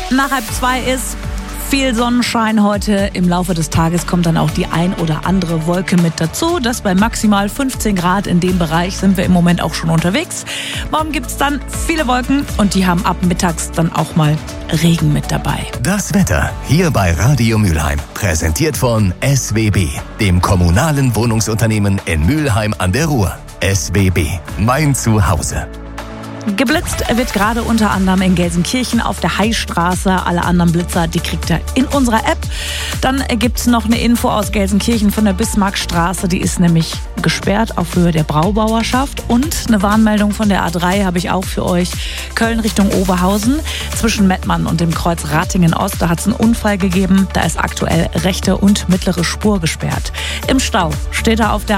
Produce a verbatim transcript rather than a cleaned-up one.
nach halb zwei ist. Viel Sonnenschein heute. Im Laufe des Tages kommt dann auch die ein oder andere Wolke mit dazu. Das bei maximal fünfzehn Grad. In dem Bereich sind wir im Moment auch schon unterwegs. Morgen gibt es dann viele Wolken und die haben ab mittags dann auch mal Regen mit dabei. Das Wetter hier bei Radio Mülheim. Präsentiert von S W B, dem kommunalen Wohnungsunternehmen in Mülheim an der Ruhr. S W B, mein Zuhause. Geblitzt wird gerade unter anderem in Gelsenkirchen auf der Heistraße. Alle anderen Blitzer, die kriegt ihr in unserer App. Dann gibt es noch eine Info aus Gelsenkirchen von der Bismarckstraße. Die ist nämlich gesperrt auf Höhe der Braubauerschaft. Und eine Warnmeldung von der A drei habe ich auch für euch. Köln Richtung Oberhausen. Zwischen Mettmann und dem Kreuz Ratingen-Ost, da hat es einen Unfall gegeben. Da ist aktuell rechte und mittlere Spur gesperrt. Im Stau steht er auf der